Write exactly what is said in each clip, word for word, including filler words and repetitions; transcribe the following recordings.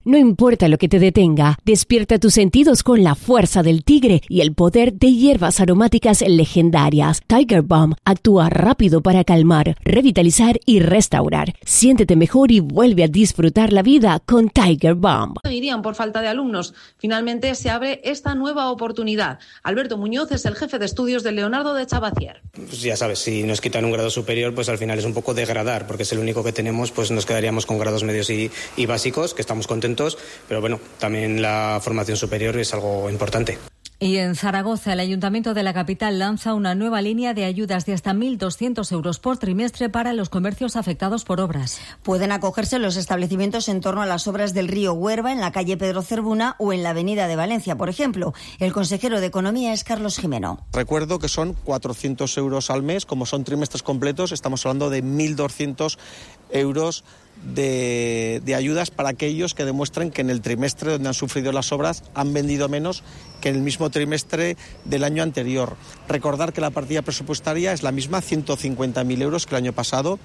No importa lo que te detenga, despierta tus sentidos con la fuerza del tigre y el poder de hierbas aromáticas legendarias. Tiger Balm actúa rápido para calmar, revitalizar y restaurar. Siéntete mejor y vuelve a disfrutar la vida con Tiger Balm. Irían por falta de alumnos. Finalmente se abre esta nueva oportunidad. Alberto Muñoz es el jefe de estudios de Leonardo de Chavacier. Pues ya sabes, si nos quitan un grado superior, pues al final es un poco degradar, porque es el único que tenemos, pues nos quedaríamos con grados medios y, y básicos, que estamos contentos. Pero bueno, también la formación superior es algo importante. Y en Zaragoza, el Ayuntamiento de la capital lanza una nueva línea de ayudas de hasta mil doscientos euros por trimestre para los comercios afectados por obras. Pueden acogerse los establecimientos en torno a las obras del río Huerva, en la calle Pedro Cervuna o en la avenida de Valencia, por ejemplo. El consejero de Economía es Carlos Jimeno. Recuerdo que son cuatrocientos euros al mes, como son trimestres completos, estamos hablando de mil doscientos euros De, de ayudas para aquellos que demuestren que en el trimestre donde han sufrido las obras han vendido menos que en el mismo trimestre del año anterior. Recordar que la partida presupuestaria es la misma, ciento cincuenta mil euros que el año pasado.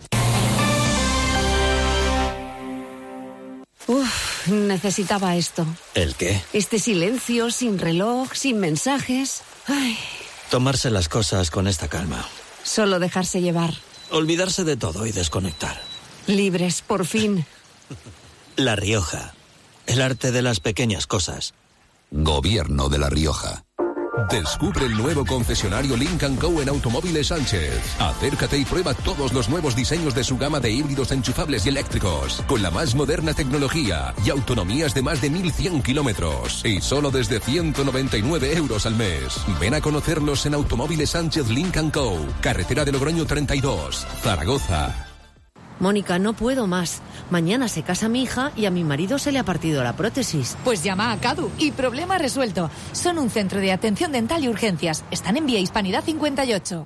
Uf, necesitaba esto. ¿El qué? Este silencio, sin reloj, sin mensajes. Ay. Tomarse las cosas con esta calma. Solo dejarse llevar. Olvidarse de todo y desconectar. Libres, por fin. La Rioja. El arte de las pequeñas cosas. Gobierno de La Rioja. Descubre el nuevo concesionario Lynk and Co en Automóviles Sánchez. Acércate y prueba todos los nuevos diseños de su gama de híbridos enchufables y eléctricos, con la más moderna tecnología y autonomías de más de mil cien kilómetros. Y solo desde ciento noventa y nueve euros al mes. Ven a conocerlos en Automóviles Sánchez Lynk and Co. Carretera de Logroño treinta y dos, Zaragoza. Mónica, no puedo más. Mañana se casa mi hija y a mi marido se le ha partido la prótesis. Pues llama a Cadu y problema resuelto. Son un centro de atención dental y urgencias. Están en Vía Hispanidad cincuenta y ocho.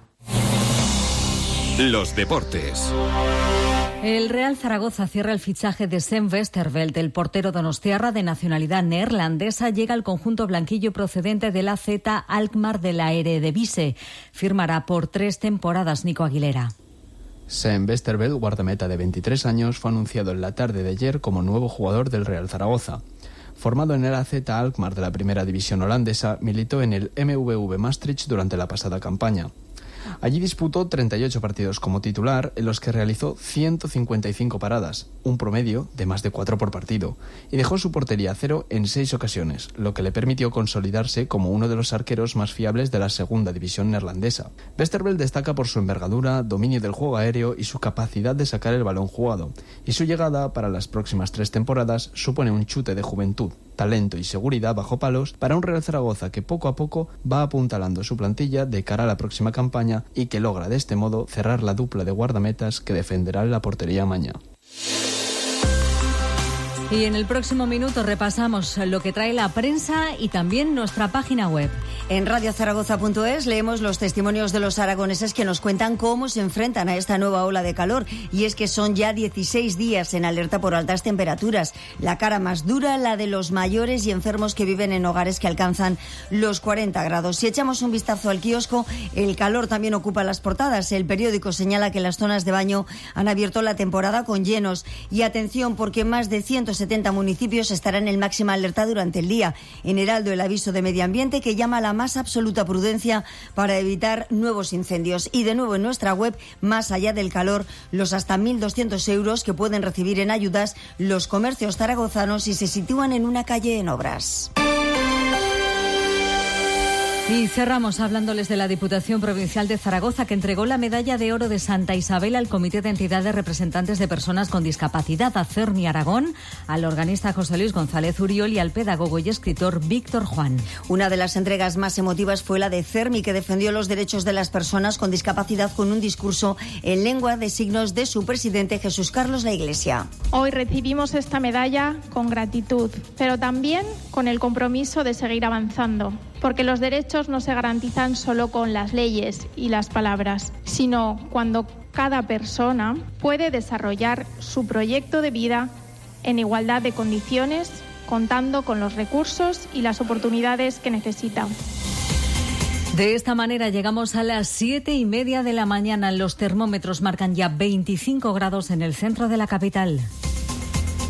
Los deportes. El Real Zaragoza cierra el fichaje de Sven Westerveld, el portero donostiarra de nacionalidad neerlandesa, llega al conjunto blanquillo procedente del A Z Alkmaar de la Eredivisie. Firmará por tres temporadas. Nico Aguilera. Sven Westerveld, guardameta de veintitrés años, fue anunciado en la tarde de ayer como nuevo jugador del Real Zaragoza. Formado en el A Z Alkmaar de la primera división holandesa, militó en el M V V Maastricht durante la pasada campaña. Allí disputó treinta y ocho partidos como titular, en los que realizó ciento cincuenta y cinco paradas, un promedio de más de cuatro por partido, y dejó su portería a cero en seis ocasiones, lo que le permitió consolidarse como uno de los arqueros más fiables de la segunda división neerlandesa. Westerveld destaca por su envergadura, dominio del juego aéreo y su capacidad de sacar el balón jugado, y su llegada para las próximas tres temporadas supone un chute de juventud, talento y seguridad bajo palos para un Real Zaragoza que poco a poco va apuntalando su plantilla de cara a la próxima campaña y que logra de este modo cerrar la dupla de guardametas que defenderán la portería maña. Y en el próximo minuto repasamos lo que trae la prensa y también nuestra página web. En radio zaragoza punto es leemos los testimonios de los aragoneses que nos cuentan cómo se enfrentan a esta nueva ola de calor. Y es que son ya dieciséis días en alerta por altas temperaturas. La cara más dura, la de los mayores y enfermos que viven en hogares que alcanzan los cuarenta grados. Si echamos un vistazo al kiosco, el calor también ocupa las portadas. El periódico señala que las zonas de baño han abierto la temporada con llenos. Y atención, porque más de ciento setenta municipios estarán en máxima alerta durante el día. En Heraldo, el aviso de medio ambiente que llama a la más absoluta prudencia para evitar nuevos incendios. Y de nuevo en nuestra web, más allá del calor, los hasta mil doscientos euros que pueden recibir en ayudas los comercios zaragozanos si se sitúan en una calle en obras. Y cerramos hablándoles de la Diputación Provincial de Zaragoza, que entregó la medalla de oro de Santa Isabel al Comité de Entidades Representantes de Personas con Discapacidad, a Cerni Aragón, al organista José Luis González Uriol y al pedagogo y escritor Víctor Juan. Una de las entregas más emotivas fue la de Cermi, que defendió los derechos de las personas con discapacidad con un discurso en lengua de signos de su presidente Jesús Carlos La Iglesia. Hoy recibimos esta medalla con gratitud, pero también con el compromiso de seguir avanzando, porque los derechos no se garantizan solo con las leyes y las palabras, sino cuando cada persona puede desarrollar su proyecto de vida en igualdad de condiciones, contando con los recursos y las oportunidades que necesita. De esta manera llegamos a las siete y media de la mañana. Los termómetros marcan ya veinticinco grados en el centro de la capital.